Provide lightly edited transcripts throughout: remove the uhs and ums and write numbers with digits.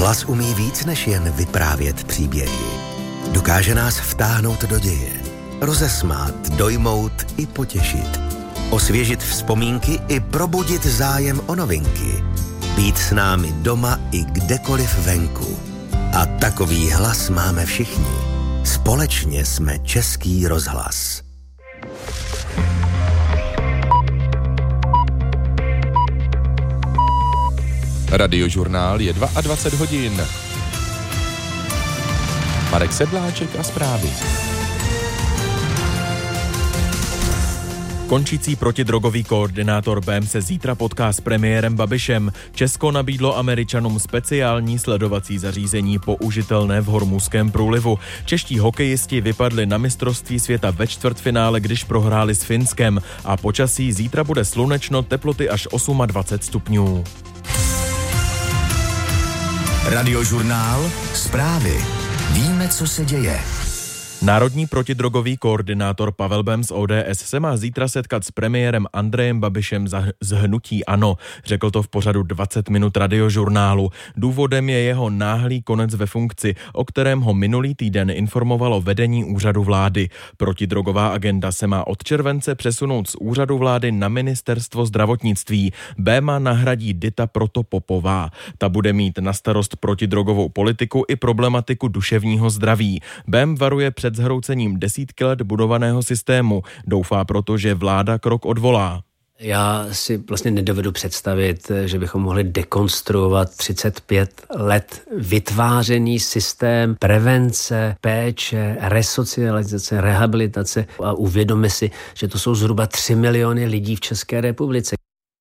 Rozhlas umí víc než jen vyprávět příběhy. Dokáže nás vtáhnout do děje, rozesmát, dojmout i potěšit, osvěžit vzpomínky i probudit zájem o novinky, být s námi doma i kdekoliv venku. A takový hlas máme všichni. Společně jsme Český rozhlas. Radiožurnál je 22 hodin. Marek Sedláček a zprávy. Končící protidrogový koordinátor BEM se zítra potká s premiérem Babišem. Česko nabídlo Američanům speciální sledovací zařízení použitelné v Hormuzském průlivu. Čeští hokejisti vypadli na mistrovství světa ve čtvrtfinále, když prohráli s Finskem. A počasí zítra bude slunečno, teploty až 28 stupňů. Radiožurnál, zprávy. Víme, co se děje. Národní protidrogový koordinátor Pavel Bem z ODS se má zítra setkat s premiérem Andrejem Babišem z hnutí ANO. Řekl to v pořadu 20 minut Radiožurnálu. Důvodem je jeho náhlý konec ve funkci, o kterém ho minulý týden informovalo vedení úřadu vlády. Protidrogová agenda se má od července přesunout z úřadu vlády na ministerstvo zdravotnictví. Béma nahradí Dita Protopopová. Ta bude mít na starost protidrogovou politiku i problematiku duševního zdraví. Bem varuje před zhroucením desítky let budovaného systému. Doufá proto, že vláda krok odvolá. Já si vlastně nedovedu představit, že bychom mohli dekonstruovat 35 let vytvářený systém prevence, péče, resocializace, rehabilitace a uvědomme si, že to jsou zhruba 3 miliony lidí v České republice.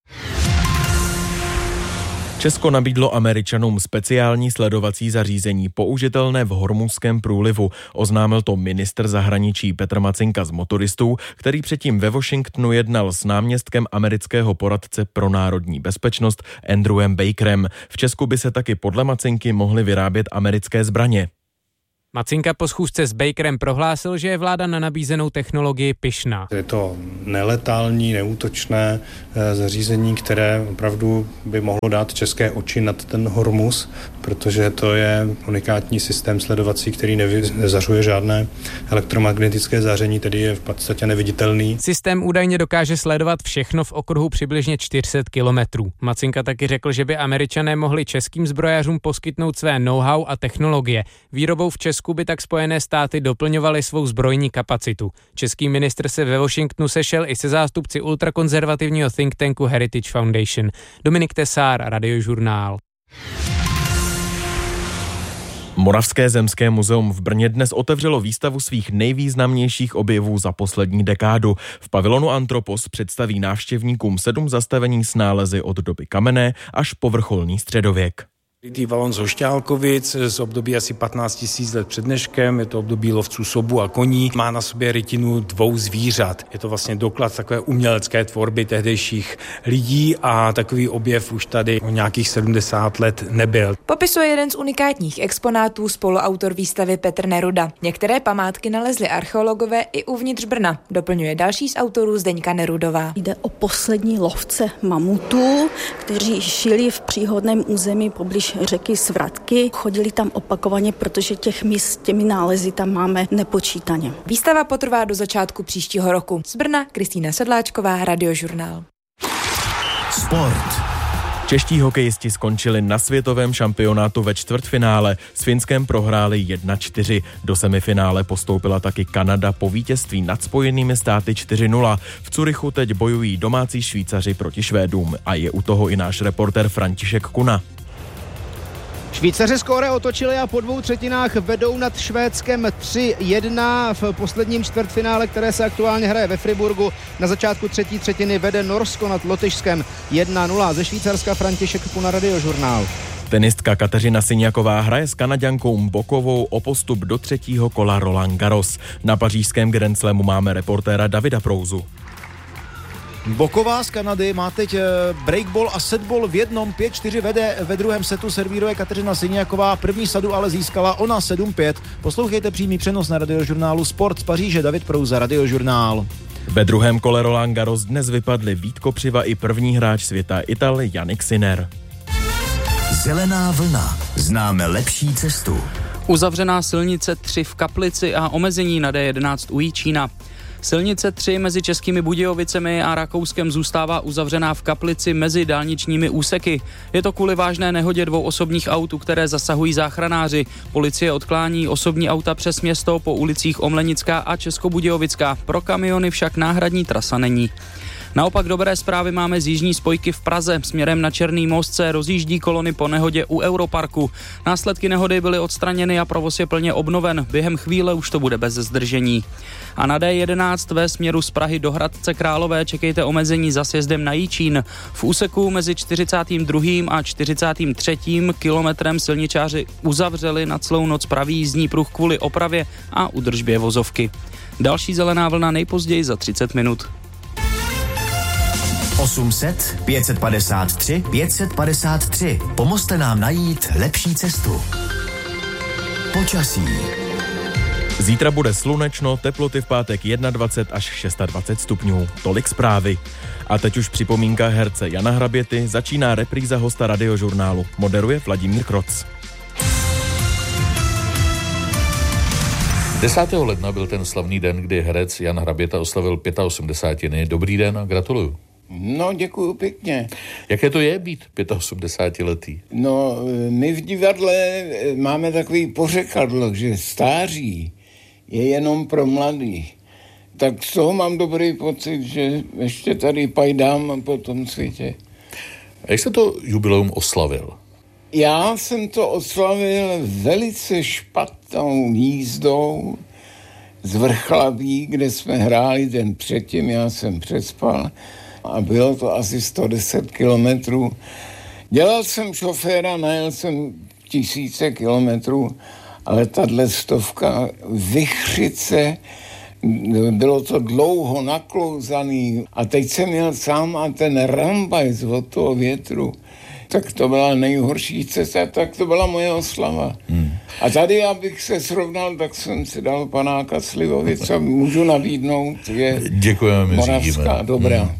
Česko nabídlo Američanům speciální sledovací zařízení použitelné v Hormuzském průlivu. Oznámil to ministr zahraničí Petr Macinka z Motoristů, který předtím ve Washingtonu jednal s náměstkem amerického poradce pro národní bezpečnost Andrewem Bakerem. V Česku by se taky podle Macinky mohly vyrábět americké zbraně. Macinka po schůzce s Bakerem prohlásil, že je vláda na nabízenou technologii pyšná. Je to neletální, neútočné zařízení, které opravdu by mohlo dát české oči nad ten Hormuz, protože to je unikátní systém sledovací, který nezařuje žádné elektromagnetické záření, tedy je v podstatě neviditelný. Systém údajně dokáže sledovat všechno v okruhu přibližně 400 kilometrů. Macinka taky řekl, že by Američané mohli českým zbrojařům poskytnout své know-how a technologie. Výrobou v Česku by tak Spojené státy doplňovaly svou zbrojní kapacitu. Český ministr se ve Washingtonu sešel i se zástupci ultrakonzervativního think tanku Heritage Foundation. Dominik Tesár, Radiožurnál. Moravské zemské muzeum v Brně dnes otevřelo výstavu svých nejvýznamnějších objevů za poslední dekádu. V pavilonu Antropos představí návštěvníkům 7 zastavení s nálezy od doby kamenné až po vrcholný středověk. Valon z Hošťálkovic z období asi 15 000 let před dneškem, je to období lovců sobu a koní, má na sobě rytinu 2 zvířat. Je to vlastně doklad takové umělecké tvorby tehdejších lidí a takový objev už tady o nějakých 70 let nebyl. Popisuje jeden z unikátních exponátů spoluautor výstavy Petr Neruda. Některé památky nalezli archeologové i uvnitř Brna, doplňuje další z autorů Zdeňka Nerudová. Jde o poslední lovce mamutů, kteří žili v příhodném území poblíž řeky Svratky. Chodili tam opakovaně, protože těch míst s těmi nálezy tam máme nepočítaně. Výstava potrvá do začátku příštího roku. Z Brna Kristýna Sedláčková, Radiožurnál. Sport. Čeští hokejisti skončili na světovém šampionátu ve čtvrtfinále. S Finskem prohráli 1-4. Do semifinále postoupila taky Kanada po vítězství nad Spojenými státy 4-0. V Curychu teď bojují domácí Švýcaři proti Švédům a je u toho i náš reportér František Kuna. Švýcaři skóre otočili a po 2 třetinách vedou nad Švédskem 3-1 v posledním čtvrtfinále, které se aktuálně hraje ve Friburgu. Na začátku 3. třetiny vede Norsko nad Lotyšskem 1-0. Ze Švýcarska František Kuna, Radiožurnál. Tenistka Kateřina Syňaková hraje s Kanaďankou Mbokovou o postup do 3. kola Roland Garros. Na pařížském Grand Slamu máme reportéra Davida Prouzu. Boková z Kanady má teď breakball a setball v jednom, 5-4 vede, ve druhém setu servíruje Kateřina Syňaková, první sadu ale získala ona 7-5. Poslouchejte přímý přenos na Radiožurnálu Sport z Paříže, David Prouza, Radiožurnál. Ve druhém kole Roland Garros dnes vypadli Vít Kopřiva i první hráč světa Ital Jannik Sinner. Zelená vlna. Známe lepší cestu. Uzavřená silnice 3 v Kaplici a omezení na D11 u Jičína. Silnice 3 mezi Českými Budějovicemi a Rakouskem zůstává uzavřená v Kaplici mezi dálničními úseky. Je to kvůli vážné nehodě 2 osobních aut, které zasahují záchranáři. Policie odklání osobní auta přes město po ulicích Omlenická a Českobudějovická. Pro kamiony však náhradní trasa není. Naopak dobré zprávy máme z jižní spojky v Praze. Směrem na Černý most se rozjíždí kolony po nehodě u Europarku. Následky nehody byly odstraněny a provoz je plně obnoven. Během chvíle už to bude bez zdržení. A na D11 ve směru z Prahy do Hradce Králové čekejte omezení za sjezdem na Jičín. V úseku mezi 42. a 43. kilometrem silničáři uzavřeli na celou noc pravý jízdní pruh kvůli opravě a údržbě vozovky. Další zelená vlna nejpozději za 30 minut. 800 553 553. Pomozte nám najít lepší cestu. Počasí. Zítra bude slunečno, teploty v pátek 21 až 26 stupňů. Tolik zprávy. A teď už připomínka herce Jana Hraběty, začíná repríza hosta Radiožurnálu. Moderuje Vladimír Kroc. 10. ledna byl ten slavný den, kdy herec Jan Hraběta oslavil 85. Dobrý den a gratuluju. No, děkuju pěkně. Jaké to je být 85letý? No, my v divadle máme takový pořekadlo, že stáří je jenom pro mladý. Tak z toho mám dobrý pocit, že ještě tady pajdám po tom světě. A jak jste to jubileum oslavil? Já jsem to oslavil velice špatnou jízdou z Vrchlabí, kde jsme hráli den předtím, já jsem přespal a bylo to asi 110 kilometrů. Dělal jsem šoféra, najel jsem 1000 kilometrů, ale tahle 100 Vychřice, bylo to dlouho naklouzaný a teď jsem měl sám a ten rambajs od toho větru, tak to byla nejhorší cesta, tak to byla moje oslava. A tady, abych se srovnal, tak jsem si dal panáka Slivovic a můžu nabídnout, je děkujeme, moravská, dobrá.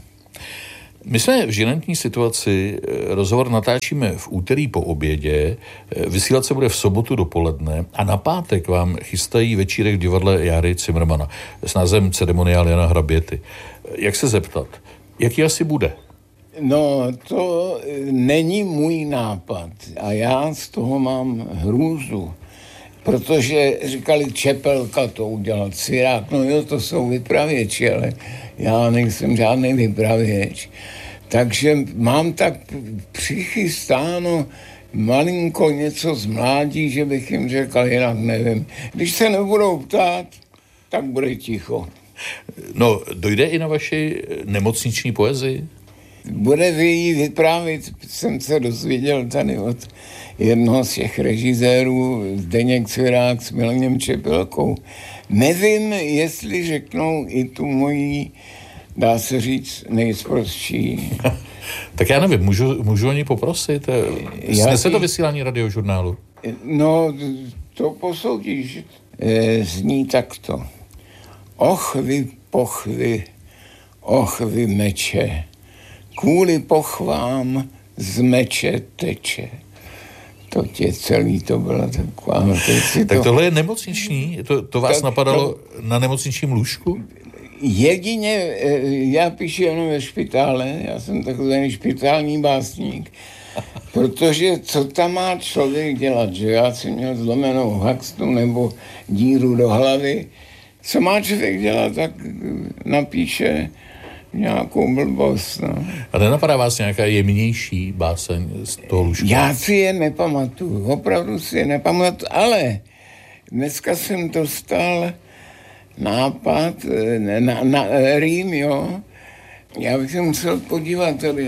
My jsme v žilentní situaci, rozhovor natáčíme v úterý po obědě, vysílat se bude v sobotu dopoledne a na pátek vám chystají večírek v divadle Járy Cimrmana s názvem Ceremoniál Jana Hraběty. Jak se zeptat? Jaký asi bude? No, to není můj nápad a já z toho mám hrůzu, protože říkali Čepelka to udělal, Cvirák, no jo, to jsou vypravěči, ale já nejsem žádný vypravěč. Takže mám tak přichystáno malinko něco z mládí, že bych jim řekl, jinak nevím. Když se nebudou ptát, tak bude ticho. No, dojde i na vaši nemocniční poezii? Bude jí vyprávět, jsem se dozvěděl tady od jednoho z těch režisérů, Zdeněk Cvirák s Milanem Čepelkou. Nevím, jestli řeknou i tu moji, dá se říct, nejsprostší. Tak já nevím, můžu o ní poprosit? Snese to vysílání Radiožurnálu? No, to posoudíš. Zní takto. Och vy pochvy, och vy meče, kvůli pochvám z meče teče. To tě celý, to byla taková... Tak tohle je nemocniční? To vás napadalo na nemocničním lůžku? Jedině, já píšu jenom ve špitále, já jsem takový špitální básník, protože co tam má člověk dělat, že já jsem měl zlomenou haxtu nebo díru do hlavy, co má člověk dělat, tak napíše nějakou blbost, no. A nenapadá vás nějaká jemnější báseň z toho lůžka? Já si je nepamatuju, opravdu si je nepamatuju, ale dneska jsem dostal nápad na rým, jo. Já bych se musel podívat tady.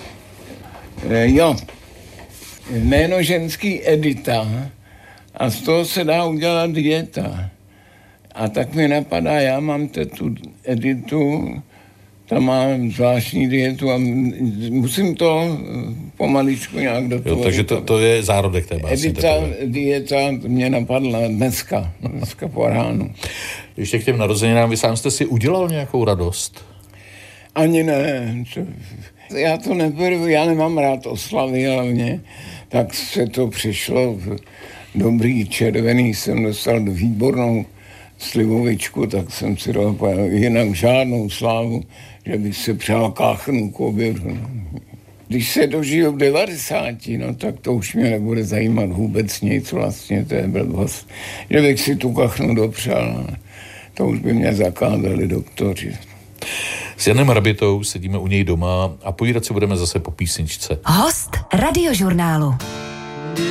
Jo, jméno ženský Edita a z toho se dá udělat dieta. A tak mi napadá, já mám tu Editu, tam mám zvláštní dietu a musím to pomaličku nějak do toho. Takže to je zárodek té básně. Edita, dieta mě napadla dneska po ránu. Ještě k těm narozeninám, vy sám jste si udělal nějakou radost? Ani ne. Já to neberu, já nemám rád oslavy hlavně, tak se to přišlo dobrý červený, jsem dostal výbornou slivovičku, tak jsem si dal jinak žádnou slávu, že bych se přál káchnu k obědu. Když se dožiju 90, no tak to už mě nebude zajímat vůbec nic vlastně, to je blbost. Že bych si tu kachnu dopřál, to už by mě zakázali doktoři. S Janem Hrabitou sedíme u něj doma a povídat si budeme zase po písničce. Host Radiožurnálu.